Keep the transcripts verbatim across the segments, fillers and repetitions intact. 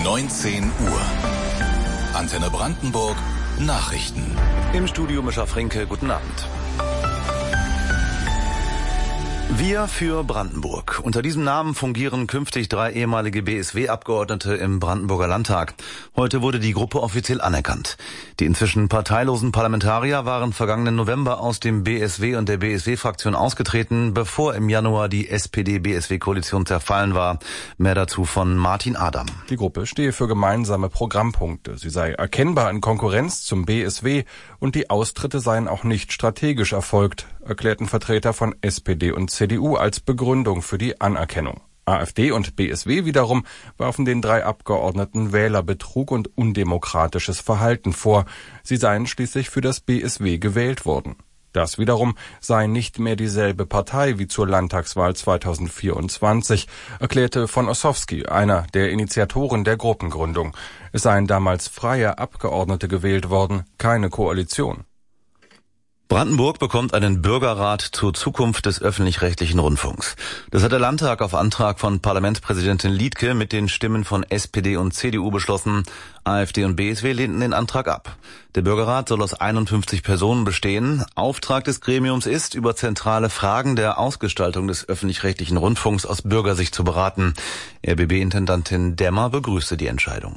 neunzehn Uhr. Antenne Brandenburg Nachrichten. Im Studio Mischa Frinke, guten Abend. Wir für Brandenburg. Unter diesem Namen fungieren künftig drei ehemalige B S W-Abgeordnete im Brandenburger Landtag. Heute wurde die Gruppe offiziell anerkannt. Die inzwischen parteilosen Parlamentarier waren vergangenen November aus dem B S W und der B S W-Fraktion ausgetreten, bevor im Januar die S P D B S W-Koalition zerfallen war. Mehr dazu von Martin Adam. Die Gruppe stehe für gemeinsame Programmpunkte. Sie sei erkennbar in Konkurrenz zum B S W und die Austritte seien auch nicht strategisch erfolgt, erklärten Vertreter von S P D und C D U als Begründung für die Anerkennung. AfD und B S W wiederum warfen den drei Abgeordneten Wählerbetrug und undemokratisches Verhalten vor. Sie seien schließlich für das B S W gewählt worden. Das wiederum sei nicht mehr dieselbe Partei wie zur Landtagswahl zweitausendvierundzwanzig, erklärte von Ossowski, einer der Initiatoren der Gruppengründung. Es seien damals freie Abgeordnete gewählt worden, keine Koalition. Brandenburg bekommt einen Bürgerrat zur Zukunft des öffentlich-rechtlichen Rundfunks. Das hat der Landtag auf Antrag von Parlamentspräsidentin Liedtke mit den Stimmen von S P D und C D U beschlossen. AfD und B S W lehnten den Antrag ab. Der Bürgerrat soll aus einundfünfzig Personen bestehen. Auftrag des Gremiums ist, über zentrale Fragen der Ausgestaltung des öffentlich-rechtlichen Rundfunks aus Bürgersicht zu beraten. R B B-Intendantin Demmer begrüßte die Entscheidung.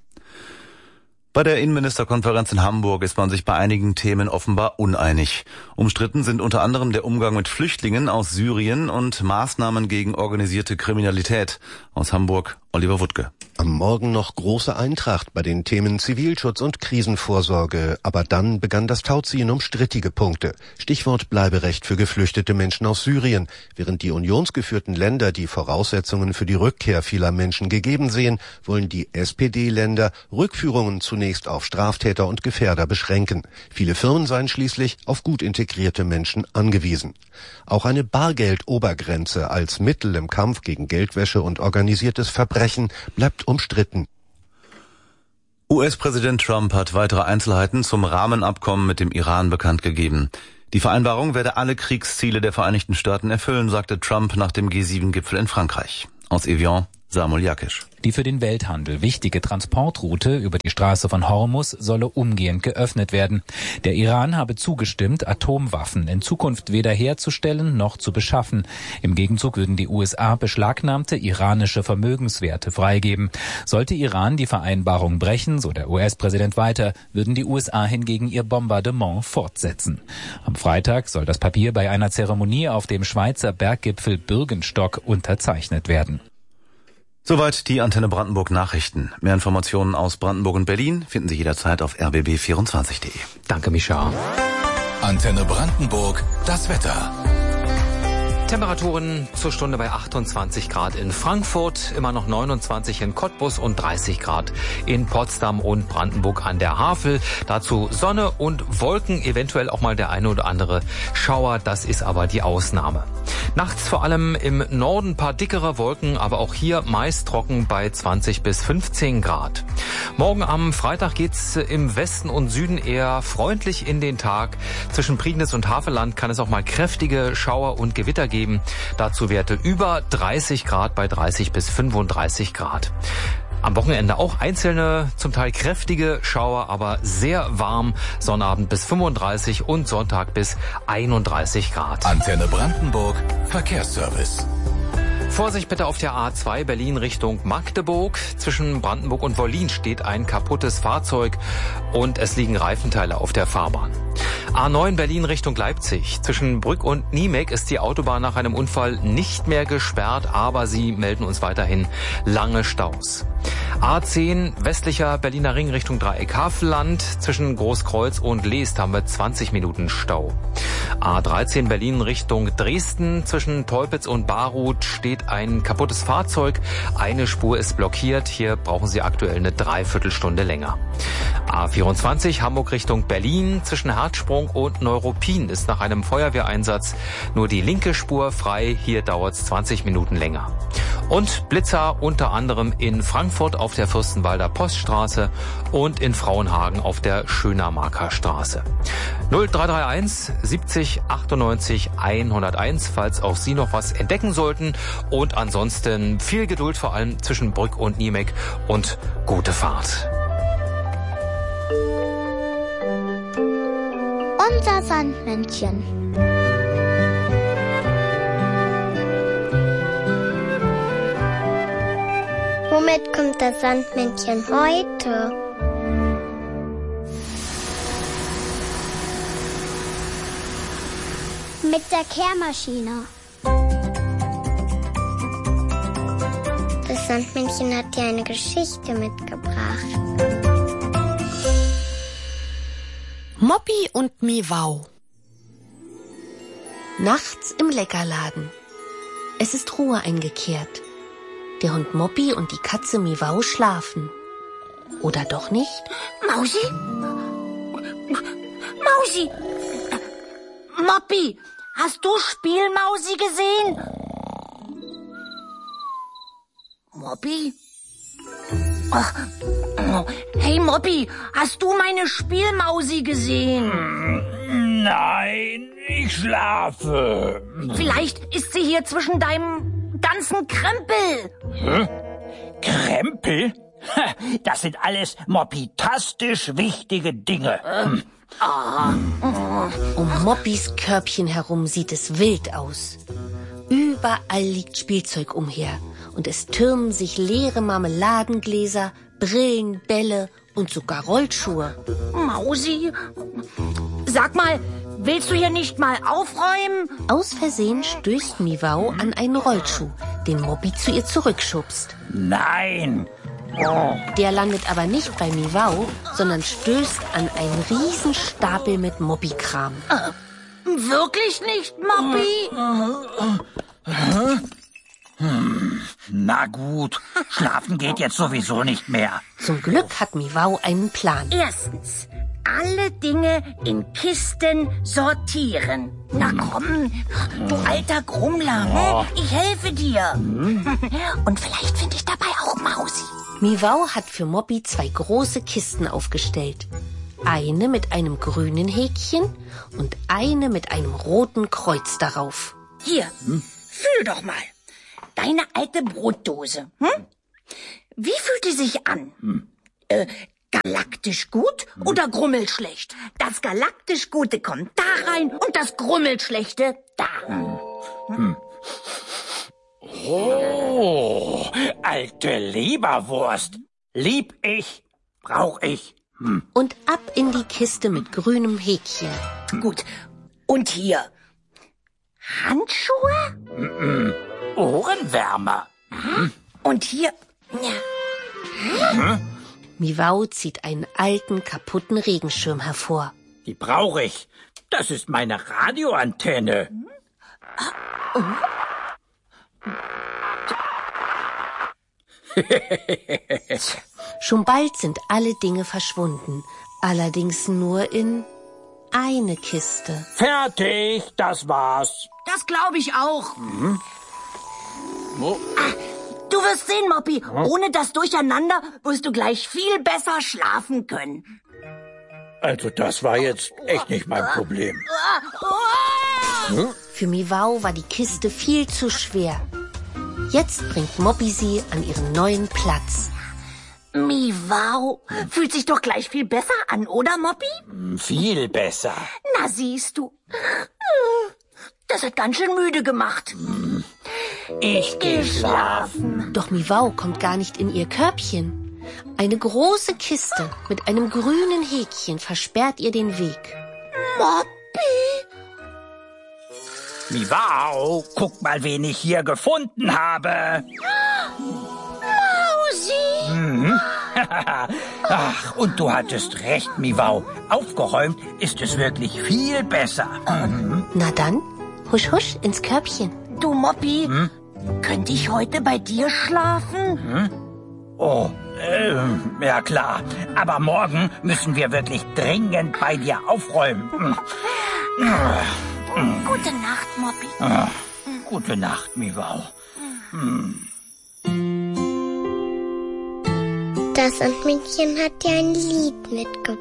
Bei der Innenministerkonferenz in Hamburg ist man sich bei einigen Themen offenbar uneinig. Umstritten sind unter anderem der Umgang mit Flüchtlingen aus Syrien und Maßnahmen gegen organisierte Kriminalität. Aus Hamburg, Oliver Wuttke. Am Morgen noch große Eintracht bei den Themen Zivilschutz und Krisenvorsorge. Aber dann begann das Tauziehen um strittige Punkte. Stichwort Bleiberecht für geflüchtete Menschen aus Syrien. Während die unionsgeführten Länder die Voraussetzungen für die Rückkehr vieler Menschen gegeben sehen, wollen die S P D-Länder Rückführungen zunächst auf Straftäter und Gefährder beschränken. Viele Firmen seien schließlich auf gut integrierte Menschen angewiesen. Auch eine Bargeldobergrenze als Mittel im Kampf gegen Geldwäsche und organisiertes Verbrechen bleibt umstritten. U S-Präsident Trump hat weitere Einzelheiten zum Rahmenabkommen mit dem Iran bekannt gegeben. Die Vereinbarung werde alle Kriegsziele der Vereinigten Staaten erfüllen, sagte Trump nach dem G sieben Gipfel in Frankreich. Aus Evian, Samuel Jakisch. Die für den Welthandel wichtige Transportroute über die Straße von Hormuz solle umgehend geöffnet werden. Der Iran habe zugestimmt, Atomwaffen in Zukunft weder herzustellen noch zu beschaffen. Im Gegenzug würden die U S A beschlagnahmte iranische Vermögenswerte freigeben. Sollte Iran die Vereinbarung brechen, so der U S-Präsident weiter, würden die U S A hingegen ihr Bombardement fortsetzen. Am Freitag soll das Papier bei einer Zeremonie auf dem Schweizer Berggipfel Bürgenstock unterzeichnet werden. Soweit die Antenne Brandenburg Nachrichten. Mehr Informationen aus Brandenburg und Berlin finden Sie jederzeit auf r b b vierundzwanzig punkt de. Danke, Mischa. Antenne Brandenburg, das Wetter. Temperaturen zur Stunde bei achtundzwanzig Grad in Frankfurt, immer noch neunundzwanzig in Cottbus und dreißig Grad in Potsdam und Brandenburg an der Havel. Dazu Sonne und Wolken, eventuell auch mal der eine oder andere Schauer, das ist aber die Ausnahme. Nachts vor allem im Norden paar dickere Wolken, aber auch hier meist trocken bei zwanzig bis fünfzehn Grad. Morgen am Freitag geht's im Westen und Süden eher freundlich in den Tag. Zwischen Prignitz und Havelland kann es auch mal kräftige Schauer und Gewitter geben. Dazu Werte über dreißig Grad bei dreißig bis fünfunddreißig Grad. Am Wochenende auch einzelne, zum Teil kräftige Schauer, aber sehr warm. Sonnabend bis fünfunddreißig und Sonntag bis einunddreißig Grad. Antenne Brandenburg, Verkehrsservice. Vorsicht bitte auf der A zwei Berlin Richtung Magdeburg. Zwischen Brandenburg und Wollin steht ein kaputtes Fahrzeug und es liegen Reifenteile auf der Fahrbahn. A neun Berlin Richtung Leipzig. Zwischen Brück und Niemek ist die Autobahn nach einem Unfall nicht mehr gesperrt, aber sie melden uns weiterhin lange Staus. A zehn westlicher Berliner Ring Richtung Dreieck Havelland. Zwischen Großkreuz und Leest haben wir zwanzig Minuten Stau. A dreizehn Berlin Richtung Dresden. Zwischen Teupitz und Baruth steht ein kaputtes Fahrzeug. Eine Spur ist blockiert. Hier brauchen Sie aktuell eine Dreiviertelstunde länger. A vierundzwanzig Hamburg Richtung Berlin. Zwischen Herzsprung und Neuruppin ist nach einem Feuerwehreinsatz nur die linke Spur frei. Hier dauert es zwanzig Minuten länger. Und Blitzer unter anderem in Frankfurt auf der Fürstenwalder Poststraße und in Frauenhagen auf der Schönermarker Straße. null drei drei eins siebzig achtundneunzig hunderteins, falls auch Sie noch was entdecken sollten und ansonsten viel Geduld, vor allem zwischen Brück und Niemek, und gute Fahrt. Unser Sandmännchen. Womit kommt das Sandmännchen heute? Mit der Kehrmaschine. Das Sandmännchen hat dir eine Geschichte mitgebracht. Moppy und Miwau. Nachts im Leckerladen. Es ist Ruhe eingekehrt. Der Hund Moppy und die Katze Miwau schlafen. Oder doch nicht? Mausi? Mausi! Moppy, hast du Spielmausi gesehen? Moppy? Ach, hey Moppy, hast du meine Spielmausi gesehen? Nein, ich schlafe. Vielleicht ist sie hier zwischen deinem ganzen Krempel. Hä? Krempel? Das sind alles moppitastisch wichtige Dinge. Hm. Um Moppys Körbchen herum sieht es wild aus. Überall liegt Spielzeug umher und es türmen sich leere Marmeladengläser, Brillen, Bälle und sogar Rollschuhe. Mausi, sag mal, willst du hier nicht mal aufräumen? Aus Versehen stößt Miwau an einen Rollschuh, den Moppy zu ihr zurückschubst. Nein! Der landet aber nicht bei Miwau, sondern stößt an einen riesen Stapel mit Moppy-Kram. Äh, wirklich nicht, Moppy? Hm, na gut, schlafen geht jetzt sowieso nicht mehr. Zum Glück hat Miwau einen Plan. Erstens, alle Dinge in Kisten sortieren. Na komm, du alter Grummler, oh. Ich helfe dir. Hm. Und vielleicht finde ich dabei auch Mausi. Miwau hat für Moppy zwei große Kisten aufgestellt. Eine mit einem grünen Häkchen und eine mit einem roten Kreuz darauf. Hier, hm? Fühl doch mal. Deine alte Brotdose. Hm? Wie fühlt die sich an? Hm. Äh, galaktisch gut hm. oder grummelschlecht? Das galaktisch Gute kommt da rein und das grummelschlechte da. Hm. Hm. Oh, alte Leberwurst. Lieb ich, brauch ich. Hm. Und ab in die Kiste mit grünem Häkchen. Gut. Und hier? Handschuhe? Mm-mm. Ohrenwärmer. Hm. Und hier? Ja. Hm? Miwau zieht einen alten, kaputten Regenschirm hervor. Die brauche ich. Das ist meine Radioantenne. Hm? Oh. Schon bald sind alle Dinge verschwunden, allerdings nur in eine Kiste. Fertig, das war's. Das glaube ich auch. Mhm. Oh. Ah, du wirst sehen, Moppy, oh. Ohne das Durcheinander wirst du gleich viel besser schlafen können. Also das war jetzt echt nicht mein Problem. Hm? Für Miwau war die Kiste viel zu schwer. Jetzt bringt Moppy sie an ihren neuen Platz. Miwau, fühlt sich doch gleich viel besser an, oder, Moppy? Viel besser. Na, siehst du. Das hat ganz schön müde gemacht. Ich geh schlafen. Doch Miwau kommt gar nicht in ihr Körbchen. Eine große Kiste mit einem grünen Häkchen versperrt ihr den Weg. Moppy! Miwau, guck mal, wen ich hier gefunden habe. Mausi! Mhm. Ach, und du hattest recht, Miwau. Aufgeräumt ist es wirklich viel besser. Mhm. Na dann, husch husch ins Körbchen. Du, Moppy, hm? Könnte ich heute bei dir schlafen? Hm? Oh, äh, ja klar. Aber morgen müssen wir wirklich dringend bei dir aufräumen. Hm. Gute Nacht, Moppy. Ach, gute Nacht, Miwau. Hm. Das Sandmännchen hat dir ein Lied mitgebracht.